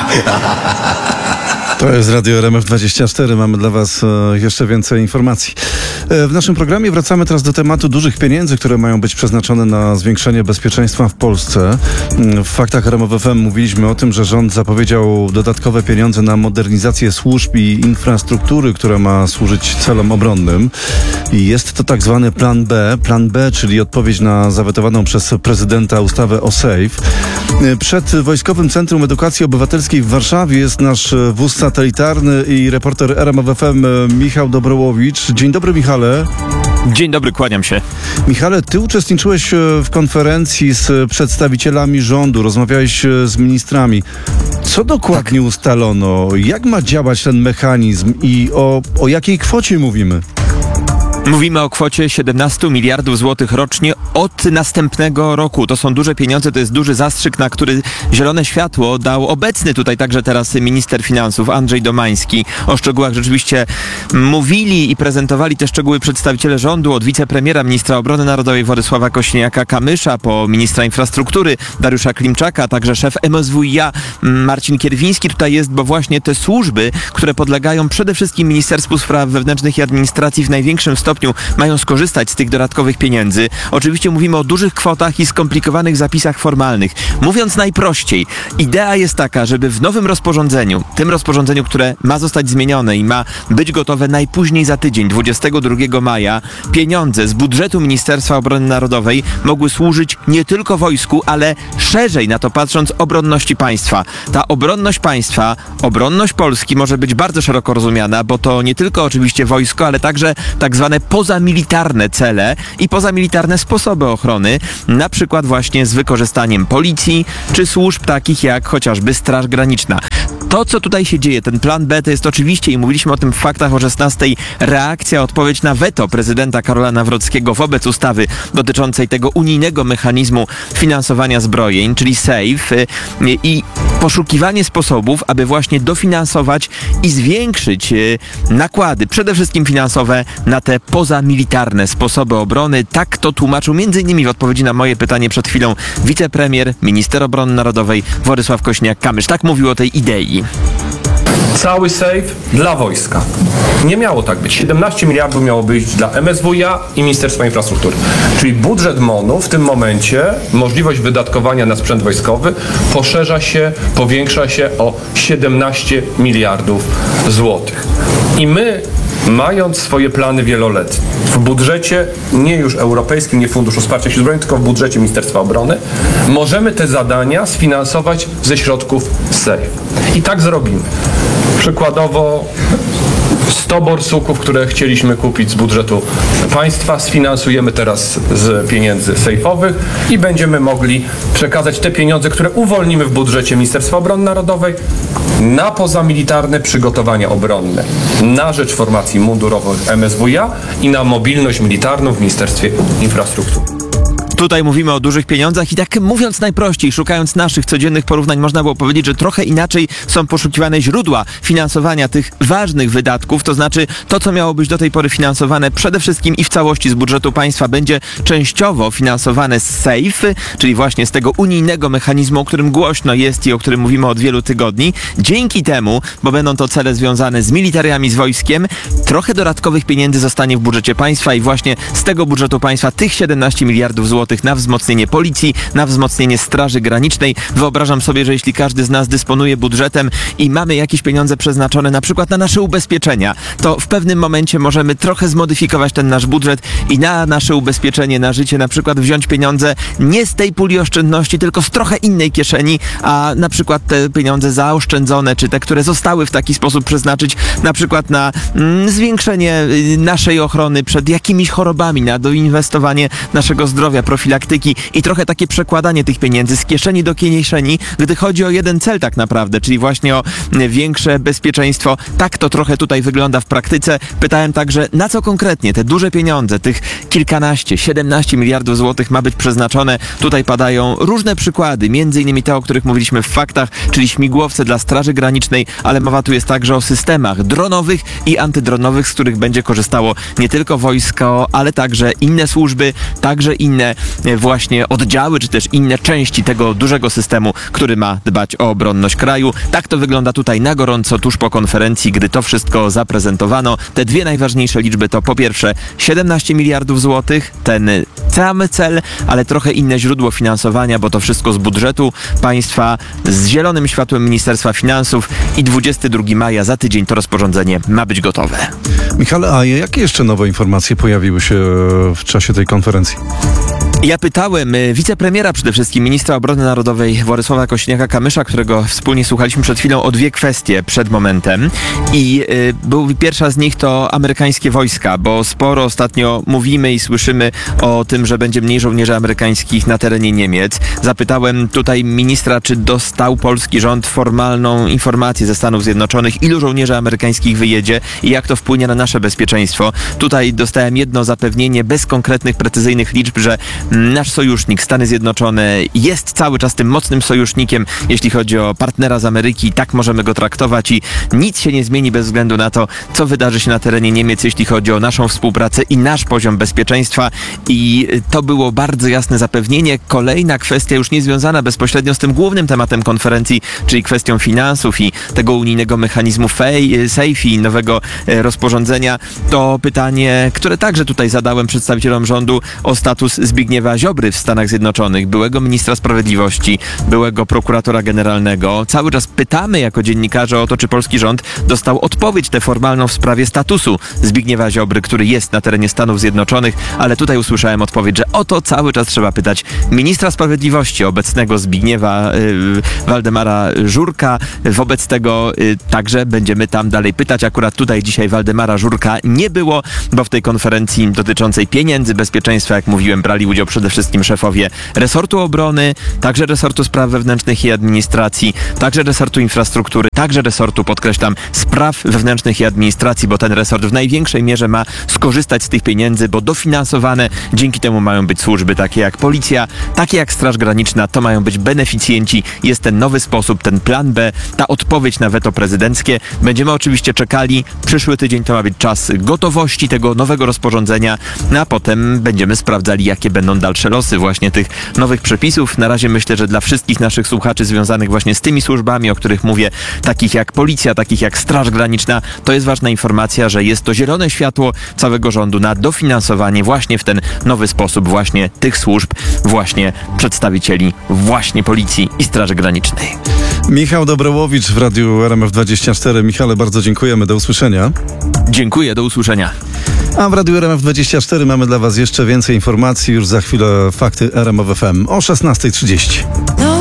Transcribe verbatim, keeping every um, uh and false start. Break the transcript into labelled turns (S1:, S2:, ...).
S1: To jest Radio R M F dwadzieścia cztery. Mamy dla Was e, jeszcze więcej informacji. E, w naszym programie wracamy teraz do tematu dużych pieniędzy, które mają być przeznaczone na zwiększenie bezpieczeństwa w Polsce. W faktach R M F F M mówiliśmy o tym, że rząd zapowiedział dodatkowe pieniądze na modernizację służb i infrastruktury, która ma służyć celom obronnym. I jest to tak zwany plan B. Plan B, czyli odpowiedź na zawetowaną przez prezydenta ustawę o SAFE. Przed Wojskowym Centrum Edukacji Obywatelskiej w Warszawie jest nasz wóz satelitarny i reporter R M F F M Michał Dobrołowicz. Dzień dobry, Michale.
S2: Dzień dobry, kłaniam się.
S1: Michale, ty uczestniczyłeś w konferencji z przedstawicielami rządu, rozmawiałeś z ministrami. Co dokładnie tak ustalono? Jak ma działać ten mechanizm i o, o jakiej kwocie mówimy?
S2: Mówimy o kwocie siedemnaście miliardów złotych rocznie od następnego roku. To są duże pieniądze, to jest duży zastrzyk, na który zielone światło dał obecny tutaj także teraz minister finansów Andrzej Domański. O szczegółach rzeczywiście mówili i prezentowali te szczegóły przedstawiciele rządu, od wicepremiera, ministra obrony narodowej Władysława Kosiniaka-Kamysza po ministra infrastruktury Dariusza Klimczaka, także szef M S W i A Marcin Kierwiński tutaj jest, bo właśnie te służby, które podlegają przede wszystkim Ministerstwu Spraw Wewnętrznych i Administracji, w największym stopniu mają skorzystać z tych dodatkowych pieniędzy. Oczywiście mówimy o dużych kwotach i skomplikowanych zapisach formalnych. Mówiąc najprościej, idea jest taka, żeby w nowym rozporządzeniu, tym rozporządzeniu, które ma zostać zmienione i ma być gotowe najpóźniej za tydzień, dwudziestego drugiego maja, pieniądze z budżetu Ministerstwa Obrony Narodowej mogły służyć nie tylko wojsku, ale szerzej na to patrząc obronności państwa. Ta obronność państwa, obronność Polski może być bardzo szeroko rozumiana, bo to nie tylko oczywiście wojsko, ale także tak zwane pozamilitarne cele i pozamilitarne sposoby ochrony, na przykład właśnie z wykorzystaniem policji czy służb takich jak chociażby Straż Graniczna. To, co tutaj się dzieje, ten plan B, to jest oczywiście, i mówiliśmy o tym w faktach o szesnastej, reakcja, odpowiedź na weto prezydenta Karola Nawrockiego wobec ustawy dotyczącej tego unijnego mechanizmu finansowania zbrojeń, czyli SAFE, i poszukiwanie sposobów, aby właśnie dofinansować i zwiększyć nakłady, przede wszystkim finansowe, na te pozamilitarne sposoby obrony. Tak to tłumaczył między innymi w odpowiedzi na moje pytanie przed chwilą wicepremier, minister obrony narodowej Władysław Kosiniak-Kamysz. Tak mówił o tej idei.
S3: Cały SAFE dla wojska. Nie miało tak być. siedemnaście miliardów miało być dla M S W i A i Ministerstwa Infrastruktury. Czyli budżet M O N-u w tym momencie, możliwość wydatkowania na sprzęt wojskowy poszerza się, powiększa się o siedemnaście miliardów złotych. I my, mając swoje plany wieloletnie w budżecie, nie już europejskim, nie Funduszu Wsparcia Sił Zbrojnych, tylko w budżecie Ministerstwa Obrony, możemy te zadania sfinansować ze środków SAFE. I tak zrobimy. Przykładowo sto borsuków, które chcieliśmy kupić z budżetu państwa, sfinansujemy teraz z pieniędzy sejfowych i będziemy mogli przekazać te pieniądze, które uwolnimy w budżecie Ministerstwa Obrony Narodowej, na pozamilitarne przygotowania obronne, na rzecz formacji mundurowych M S W i A i na mobilność militarną w Ministerstwie Infrastruktury.
S2: Tutaj mówimy o dużych pieniądzach i tak mówiąc najprościej, szukając naszych codziennych porównań, można było powiedzieć, że trochę inaczej są poszukiwane źródła finansowania tych ważnych wydatków, to znaczy to, co miało być do tej pory finansowane przede wszystkim i w całości z budżetu państwa, będzie częściowo finansowane z SAFE, czyli właśnie z tego unijnego mechanizmu, o którym głośno jest i o którym mówimy od wielu tygodni. Dzięki temu, bo będą to cele związane z militariami, z wojskiem, trochę dodatkowych pieniędzy zostanie w budżecie państwa i właśnie z tego budżetu państwa tych siedemnaście miliardów złotych na wzmocnienie policji, na wzmocnienie Straży Granicznej. Wyobrażam sobie, że jeśli każdy z nas dysponuje budżetem i mamy jakieś pieniądze przeznaczone na przykład na nasze ubezpieczenia, to w pewnym momencie możemy trochę zmodyfikować ten nasz budżet i na nasze ubezpieczenie, na życie na przykład wziąć pieniądze nie z tej puli oszczędności, tylko z trochę innej kieszeni, a na przykład te pieniądze zaoszczędzone, czy te, które zostały w taki sposób przeznaczyć na przykład na mm, zwiększenie naszej ochrony przed jakimiś chorobami, na doinwestowanie naszego zdrowia, profilaktyki i trochę takie przekładanie tych pieniędzy z kieszeni do kieszeni, gdy chodzi o jeden cel tak naprawdę, czyli właśnie o większe bezpieczeństwo. Tak to trochę tutaj wygląda w praktyce. Pytałem także, na co konkretnie te duże pieniądze, tych kilkanaście, siedemnaście miliardów złotych ma być przeznaczone. Tutaj padają różne przykłady, między innymi te, o których mówiliśmy w faktach, czyli śmigłowce dla Straży Granicznej, ale mowa tu jest także o systemach dronowych i antydronowych, z których będzie korzystało nie tylko wojsko, ale także inne służby, także inne e, właśnie oddziały, czy też inne części tego dużego systemu, który ma dbać o obronność kraju. Tak to wygląda tutaj na gorąco, tuż po konferencji, gdy to wszystko zaprezentowano. Te dwie najważniejsze liczby to po pierwsze siedemnaście miliardów złotych, ten sam cel, ale trochę inne źródło finansowania, bo to wszystko z budżetu państwa, z zielonym światłem Ministerstwa Finansów i dwudziestego drugiego maja, za tydzień, to rozporządzenie ma być gotowe.
S1: Michale, a jakie jeszcze nowe informacje pojawiły się w czasie tej konferencji?
S2: Ja pytałem y, wicepremiera, przede wszystkim ministra obrony narodowej Władysława Kosiniaka-Kamysza, którego wspólnie słuchaliśmy przed chwilą, o dwie kwestie przed momentem. I y, był, pierwsza z nich to amerykańskie wojska, bo sporo ostatnio mówimy i słyszymy o tym, że będzie mniej żołnierzy amerykańskich na terenie Niemiec. Zapytałem tutaj ministra, czy dostał polski rząd formalną informację ze Stanów Zjednoczonych, ilu żołnierzy amerykańskich wyjedzie i jak to wpłynie na nasze bezpieczeństwo. Tutaj dostałem jedno zapewnienie bez konkretnych, precyzyjnych liczb, że nasz sojusznik, Stany Zjednoczone, jest cały czas tym mocnym sojusznikiem, jeśli chodzi o partnera z Ameryki. Tak możemy go traktować i nic się nie zmieni bez względu na to, co wydarzy się na terenie Niemiec, jeśli chodzi o naszą współpracę i nasz poziom bezpieczeństwa. I to było bardzo jasne zapewnienie. Kolejna kwestia, już nie związana bezpośrednio z tym głównym tematem konferencji, czyli kwestią finansów i tego unijnego mechanizmu SAFE i nowego rozporządzenia, to pytanie, które także tutaj zadałem przedstawicielom rządu, o status Zbigniewa Ziobry w Stanach Zjednoczonych, byłego ministra sprawiedliwości, byłego prokuratora generalnego. Cały czas pytamy jako dziennikarze o to, czy polski rząd dostał odpowiedź tę formalną w sprawie statusu Zbigniewa Ziobry, który jest na terenie Stanów Zjednoczonych, ale tutaj usłyszałem odpowiedź, że o to cały czas trzeba pytać ministra sprawiedliwości, obecnego Zbigniewa y, Waldemara Żurka. Wobec tego y, także będziemy tam dalej pytać. Akurat tutaj dzisiaj Waldemara Żurka nie było, bo w tej konferencji dotyczącej pieniędzy, bezpieczeństwa, jak mówiłem, brali udział przede wszystkim szefowie resortu obrony, także resortu spraw wewnętrznych i administracji, także resortu infrastruktury, także resortu, podkreślam, spraw wewnętrznych i administracji, bo ten resort w największej mierze ma skorzystać z tych pieniędzy, bo dofinansowane dzięki temu mają być służby takie jak policja, takie jak Straż Graniczna, to mają być beneficjenci. Jest ten nowy sposób, ten plan B, ta odpowiedź na weto prezydenckie. Będziemy oczywiście czekali. Przyszły tydzień to ma być czas gotowości tego nowego rozporządzenia, no a potem będziemy sprawdzali, jakie będą dalsze losy właśnie tych nowych przepisów. Na razie myślę, że dla wszystkich naszych słuchaczy związanych właśnie z tymi służbami, o których mówię, takich jak policja, takich jak Straż Graniczna, to jest ważna informacja, że jest to zielone światło całego rządu na dofinansowanie właśnie w ten nowy sposób właśnie tych służb, właśnie przedstawicieli właśnie Policji i Straży Granicznej.
S1: Michał Dobrołowicz w Radiu R M F dwadzieścia cztery. Michale, bardzo dziękujemy. Do usłyszenia.
S2: Dziękuję, do usłyszenia.
S1: A w Radiu R M F dwadzieścia cztery mamy dla Was jeszcze więcej informacji. Już za chwilę fakty R M F F M o szesnasta trzydzieści.